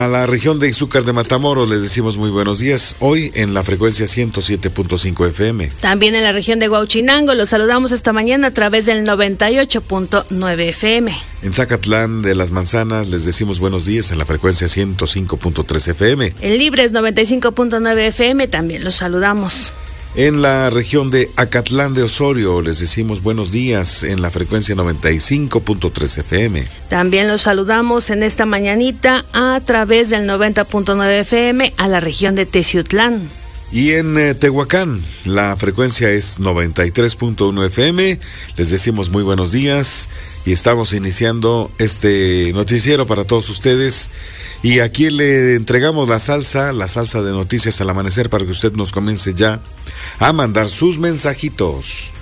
A la región de Izúcar de Matamoros les decimos muy buenos días, hoy en la frecuencia 107.5 FM. También en la región de Huauchinango los saludamos esta mañana a través del 98.9 FM. En Zacatlán de las Manzanas les decimos buenos días en la frecuencia 105.3 FM. En Libres 95.9 FM también los saludamos. En la región de Acatlán de Osorio les decimos buenos días en la frecuencia 95.3 FM. También los saludamos en esta mañanita a través del 90.9 FM a la región de Teciutlán. Y en Tehuacán la frecuencia es 93.1 FM. Les decimos muy buenos días y estamos iniciando este noticiero para todos ustedes. Y aquí le entregamos la salsa de noticias al amanecer para que usted nos comience ya a mandar sus mensajitos.